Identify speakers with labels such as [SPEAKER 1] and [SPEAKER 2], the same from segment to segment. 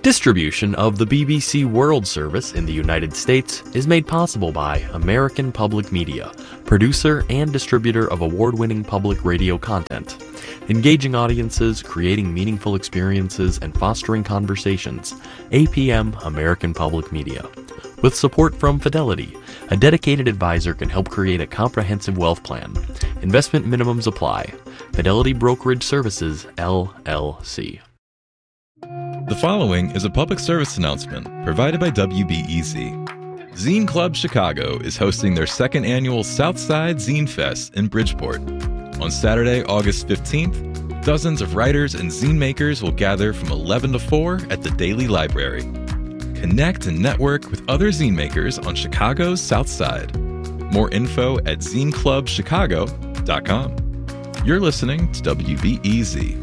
[SPEAKER 1] Distribution of the BBC World Service in the United States is made possible by American Public Media, producer and distributor of award-winning public radio content. Engaging audiences, creating meaningful experiences, and fostering conversations. APM American Public Media. With support from Fidelity, a dedicated advisor can help create a comprehensive wealth plan. Investment minimums apply. Fidelity Brokerage Services, LLC.
[SPEAKER 2] The following is a public service announcement provided by WBEZ. Zine Club Chicago is hosting their second annual Southside Zine Fest in Bridgeport. On Saturday, August 15th, dozens of writers and zine makers will gather from 11 to 4 at the Daily Library. Connect and network with other zine makers on Chicago's South Side. More info at zineclubchicago.com. You're listening to WBEZ.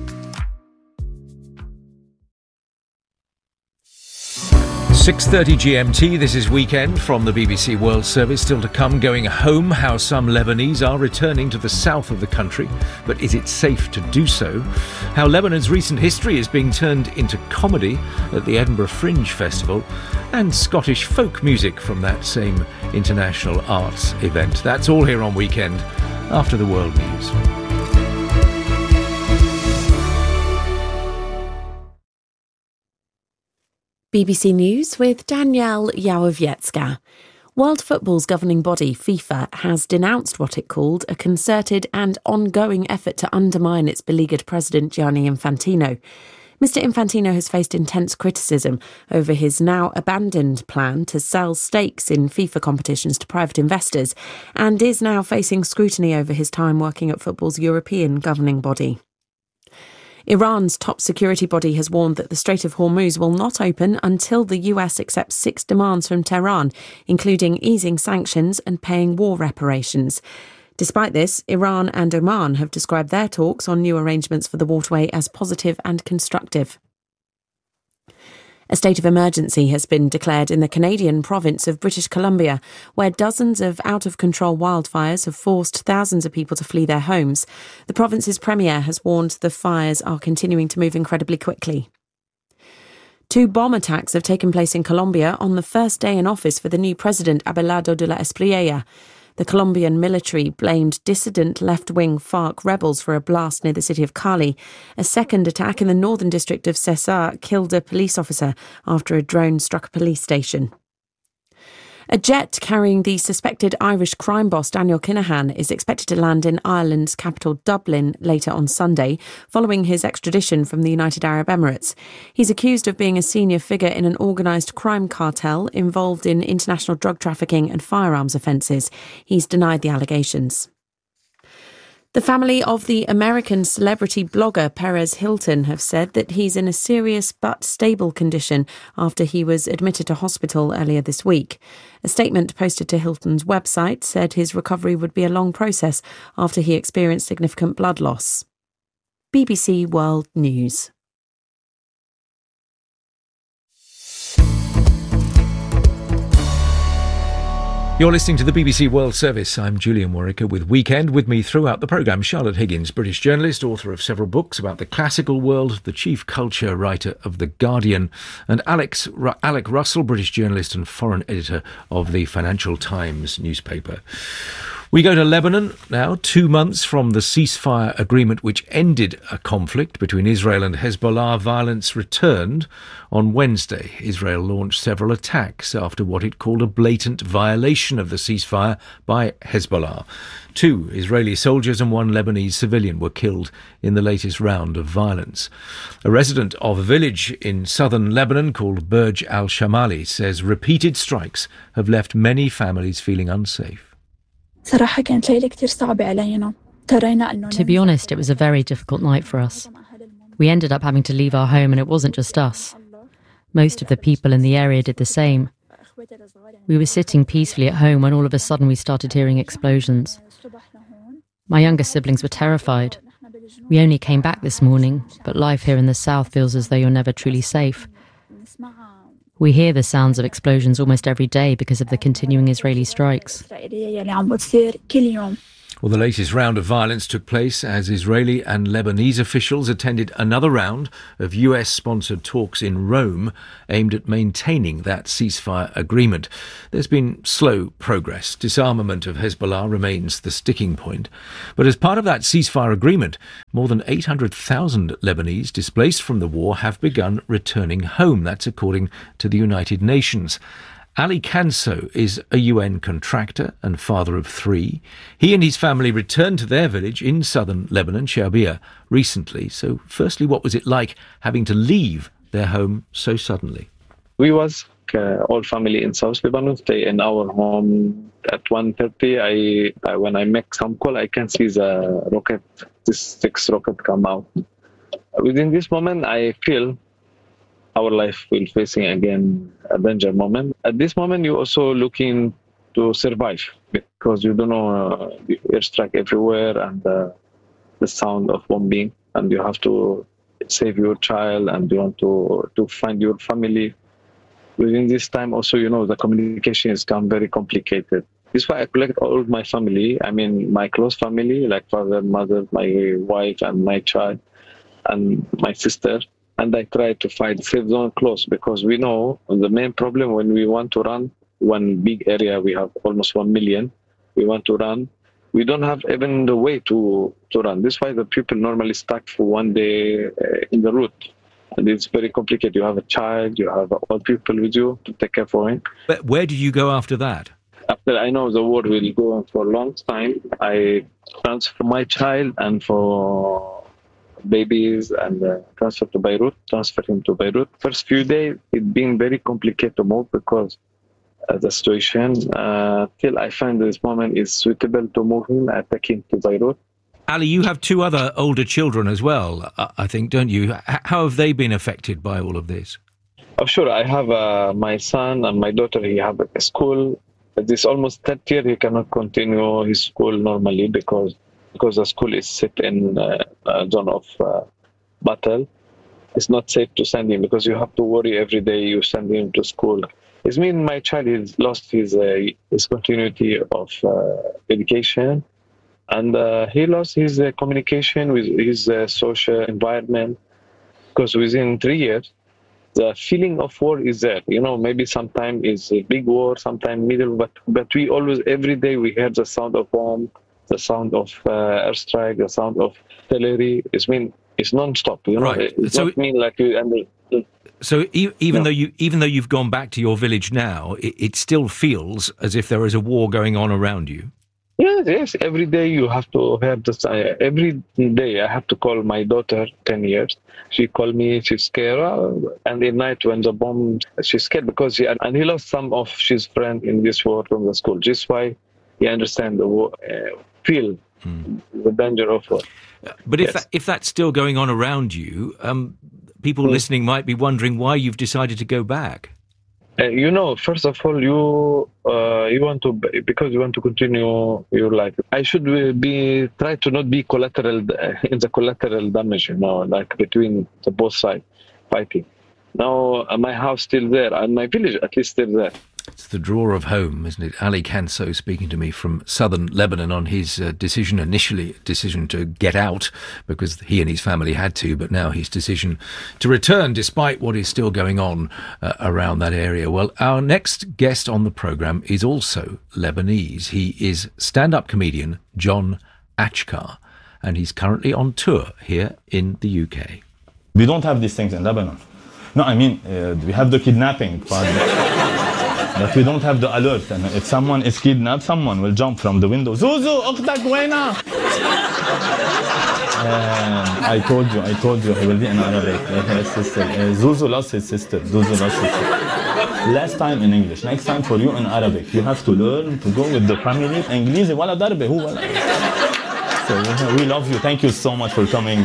[SPEAKER 3] 6:30 GMT, this is Weekend from the BBC World Service. Still to come, going home, how some Lebanese are returning to the south of the country. But is it safe to do so? How Lebanon's recent history is being turned into comedy at the Edinburgh Fringe Festival. And Scottish folk music from that same international arts event. That's all here on Weekend after the world news.
[SPEAKER 4] BBC News with Danielle Yawowiecka. World Football's governing body, FIFA, has denounced what it called a concerted and ongoing effort to undermine its beleaguered president Gianni Infantino. Mr Infantino has faced intense criticism over his now abandoned plan to sell stakes in FIFA competitions to private investors and is now facing scrutiny over his time working at football's European governing body. Iran's top security body has warned that the Strait of Hormuz will not open until the US accepts 6 demands from Tehran, including easing sanctions and paying war reparations. Despite this, Iran and Oman have described their talks on new arrangements for the waterway as positive and constructive. A state of emergency has been declared in the Canadian province of British Columbia, where dozens of out-of-control wildfires have forced thousands of people to flee their homes. The province's premier has warned the fires are continuing to move incredibly quickly. 2 bomb attacks have taken place in Colombia on the first day in office for the new president, Abelardo de la Espriella. The Colombian military blamed dissident left-wing FARC rebels for a blast near the city of Cali. A second attack in the northern district of Cesar killed a police officer after a drone struck a police station. A jet carrying the suspected Irish crime boss Daniel Kinahan is expected to land in Ireland's capital Dublin later on Sunday, following his extradition from the United Arab Emirates. He's accused of being a senior figure in an organised crime cartel involved in international drug trafficking and firearms offences. He's denied the allegations. The family of the American celebrity blogger Perez Hilton have said that he's in a serious but stable condition after he was admitted to hospital earlier this week. A statement posted to Hilton's website said his recovery would be a long process after he experienced significant blood loss. BBC World News.
[SPEAKER 3] You're listening to the BBC World Service. I'm Julian Warwicker with Weekend. With me throughout the programme, Charlotte Higgins, British journalist, author of several books about the classical world, the chief culture writer of The Guardian, and Alec Russell, British journalist and foreign editor of the Financial Times newspaper. We go to Lebanon now, 2 months from the ceasefire agreement which ended a conflict between Israel and Hezbollah. Violence returned on Wednesday. Israel launched several attacks after what it called a blatant violation of the ceasefire by Hezbollah. 2 Israeli soldiers and 1 Lebanese civilian were killed in the latest round of violence. A resident of a village in southern Lebanon called Burj al-Shamali says repeated strikes have left many families feeling unsafe.
[SPEAKER 5] To
[SPEAKER 6] be honest, it was a very difficult night for us. We ended up having to leave our home, and it wasn't just us. Most of the people in the area did the same. We were sitting peacefully at home when all of a sudden we started hearing explosions. My younger siblings were terrified. We only came back this morning, but life here in the south feels as though you're never truly safe. We hear the sounds of explosions almost every day because of the continuing Israeli strikes.
[SPEAKER 3] Well, the latest round of violence took place as Israeli and Lebanese officials attended another round of US-sponsored talks in Rome aimed at maintaining that ceasefire agreement. There's been slow progress. Disarmament of Hezbollah remains the sticking point. But as part of that ceasefire agreement, more than 800,000 Lebanese displaced from the war have begun returning home. That's according to the United Nations. Ali Kanso is a UN contractor and father of 3. He and his family returned to their village in southern Lebanon, Sharbia, recently. So firstly, what was it like having to leave their home so suddenly?
[SPEAKER 5] We was all family in South Lebanon, stay in our home at 1:30. When I make some call, I can see the rocket, this 6 rocket come out. Within this moment, I feel our life will facing again a danger moment. At this moment, you're also looking to survive because you don't know the airstrike everywhere and the sound of bombing, and you have to save your child and you want to find your family. Within this time, also, the communication has become very complicated. This is why I collect all of my family. I mean, my close family, like father, mother, my wife, and my child, and my sister. And I try to find safe zone close because we know the main problem when we want to run one big area, we have almost 1 million. We want to run. We don't have even the way to run. This is why the people normally stuck for 1 day in the route. And it's very complicated. You have a child, you have old people with you to take care for him.
[SPEAKER 3] But where do you go after that?
[SPEAKER 5] After I know the war will go on for a long time, I transfer my child and for babies and transfer him to Beirut. First few days, it's been very complicated to move because the situation, till I find this moment is suitable to move him, I take him to Beirut.
[SPEAKER 3] Ali, you have 2 other older children as well, I think, don't you? How have they been affected by all of this?
[SPEAKER 5] Oh, sure. I have my son and my daughter. He have a school. This almost 3rd year, he cannot continue his school normally because the school is set in a zone of battle. It's not safe to send him because you have to worry every day you send him to school. It means my child has lost his continuity of education, and he lost his communication with his social environment because within 3 years, the feeling of war is there. Maybe sometimes it's a big war, sometimes middle, but we always, every day we hear the sound of bomb, the sound of airstrike, the sound of artillery. It's non-stop.
[SPEAKER 3] Right.
[SPEAKER 5] It's not mean like you.
[SPEAKER 3] So even though you've gone back to your village now, it still feels as if there is a war going on around you.
[SPEAKER 5] Yes. Every day you have to have this. Every day I have to call my daughter, 10 years. She called me. She's scared. And at night when the bomb, she's scared because he lost some of his friends in this war from the school. Just why he understand the war. Feel the danger of war.
[SPEAKER 3] But if that's still going on around you, people listening might be wondering why you've decided to go back.
[SPEAKER 5] First of all, you want to, because you want to continue your life. I should try to not be collateral in the collateral damage. Like between the both sides fighting. Now my house still there and my village at least still there.
[SPEAKER 3] It's the draw of home, isn't it? Ali Kanso speaking to me from southern Lebanon on his decision to get out because he and his family had to, but now his decision to return despite what is still going on around that area. Well, our next guest on the programme is also Lebanese. He is stand-up comedian John Achkar, and he's currently on tour here in the UK.
[SPEAKER 7] We don't have these things in Lebanon. No, I mean, we have the kidnapping part. But we don't have the alert, and if someone is kidnapped, someone will jump from the window. Zuzu, أختك وينها? I told you, he will be in Arabic. His sister. Zuzu lost his sister. Last time in English, next time for you in Arabic. You have to learn to go with the family. إنجليزي ولا ضربة هو ولا. So we love you. Thank you so much for coming.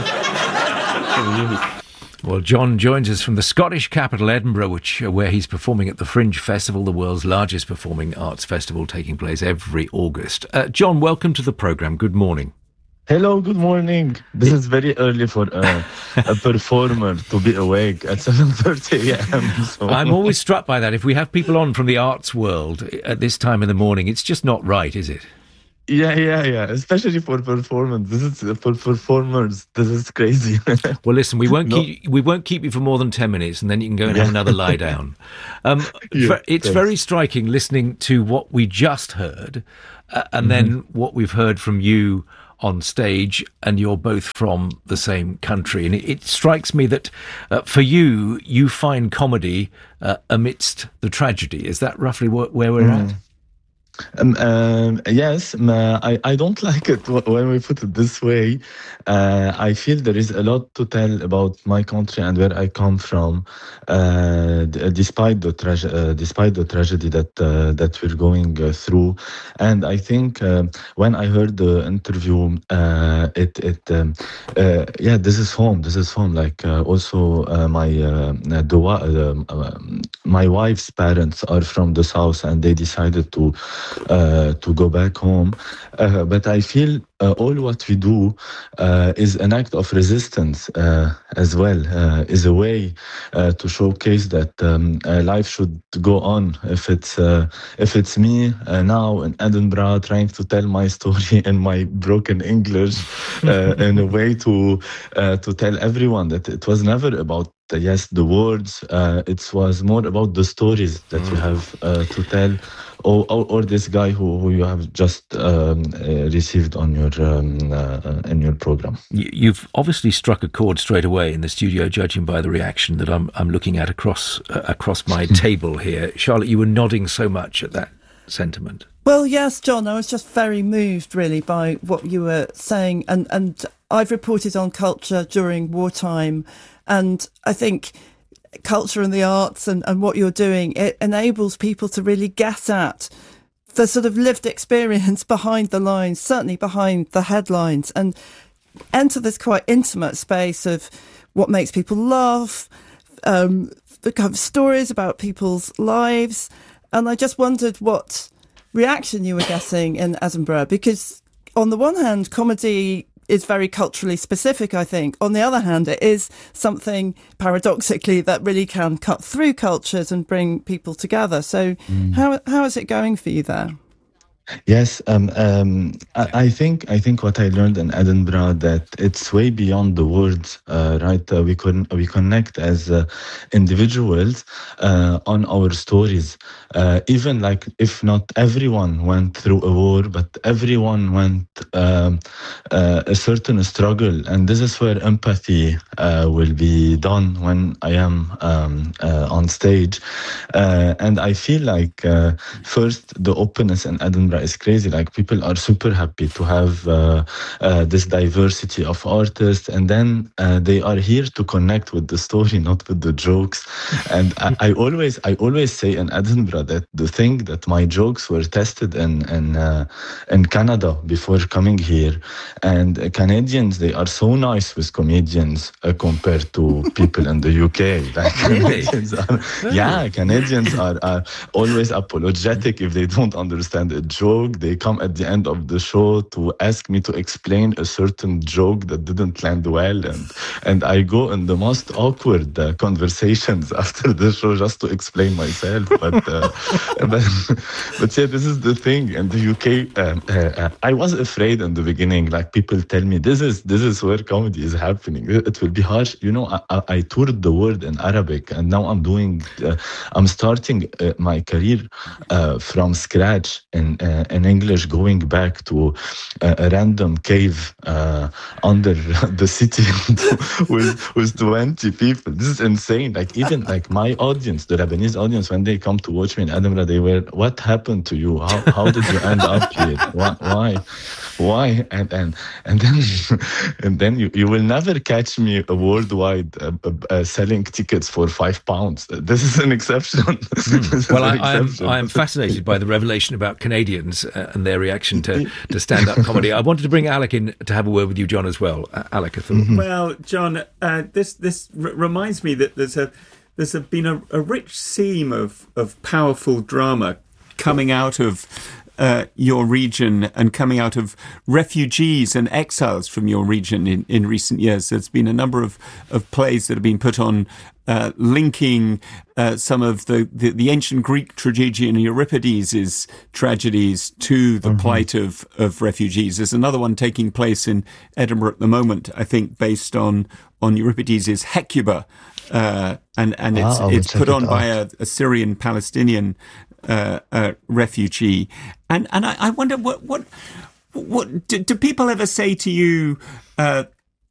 [SPEAKER 3] Well, John joins us from the Scottish capital, Edinburgh, where he's performing at the Fringe Festival, the world's largest performing arts festival taking place every August. John, welcome to the programme. Good morning.
[SPEAKER 8] Hello, good morning. This is very early for a performer to be awake at 7:30 a.m. So.
[SPEAKER 3] I'm always struck by that. If we have people on from the arts world at this time in the morning, it's just not right, is it?
[SPEAKER 8] Yeah. Especially for performance. This is for performers. This is crazy.
[SPEAKER 3] Well, listen, we won't keep you for more than 10 minutes, and then you can go and have another lie down. It's very striking listening to what we just heard, and then what we've heard from you on stage, and you're both from the same country. And it strikes me that for you find comedy amidst the tragedy. Is that roughly where we're at?
[SPEAKER 8] Yes, I don't like it when we put it this way. I feel there is a lot to tell about my country and where I come from, despite the tragedy that we're going through. And I think when I heard the interview, this is home. This is home. Like also my wife's parents are from the south, and they decided to go back home. But I feel all what we do is an act of resistance as well, is a way to showcase that life should go on. If it's me now in Edinburgh trying to tell my story in my broken English in a way to tell everyone that it was never about the words. It was more about the stories that you have to tell. Or this guy who you have just received on your in your program.
[SPEAKER 3] You've obviously struck a chord straight away in the studio, judging by the reaction that I'm looking at across my table here. Charlotte, you were nodding so much at that sentiment.
[SPEAKER 9] Well, yes, John, I was just very moved, really, by what you were saying, and I've reported on culture during wartime, and I think culture and the arts and what you're doing, it enables people to really get at the sort of lived experience behind the lines, certainly behind the headlines, and enter this quite intimate space of what makes people laugh, the kind of stories about people's lives. And I just wondered what reaction you were getting in Edinburgh, because on the one hand, comedy is very culturally specific, I think. On the other hand, it is something, paradoxically, that really can cut through cultures and bring people together. So how is it going for you there?
[SPEAKER 8] Yes, I think what I learned in Edinburgh, that it's way beyond the words, right? We connect as individuals on our stories. Even like if not everyone went through a war, but everyone went a certain struggle, and this is where empathy will be done when I am on stage. And I feel like first the openness in Edinburgh is crazy. Like people are super happy to have this diversity of artists, and then they are here to connect with the story, not with the jokes. And I always say in Edinburgh that the thing that my jokes were tested in Canada before coming here, and Canadians, they are so nice with comedians compared to people in the UK. Like Canadians are always apologetic if they don't understand a joke. They come at the end of the show to ask me to explain a certain joke that didn't land well, and I go in the most awkward conversations after the show just to explain myself. But yeah, this is the thing. In the UK, I was afraid in the beginning. Like people tell me, this is where comedy is happening. It will be harsh. You know, I toured the world in Arabic, and now I'm starting my career from scratch in English, going back to a random cave under the city with 20 people. This is insane. Like even like my audience, the Lebanese audience, when they come to watch me in Edinburgh, they were, what happened to you? How did you end up here? Why? And then you will never catch me worldwide selling tickets for £5. This is an exception.
[SPEAKER 3] Well, I am fascinated by the revelation about Canadians and their reaction to stand-up comedy. I wanted to bring Alec in to have a word with you, John, as well. Alec, I thought.
[SPEAKER 10] Well, John, this reminds me that there's been a rich seam of powerful drama coming out of your region and coming out of refugees and exiles from your region in recent years. There's been a number of plays that have been put on linking some of the ancient Greek tragedian Euripides' tragedies to the plight of refugees. There's another one taking place in Edinburgh at the moment, I think, based on Euripides' Hecuba, and it's put on by a Syrian Palestinian refugee. And I wonder what do people ever say to you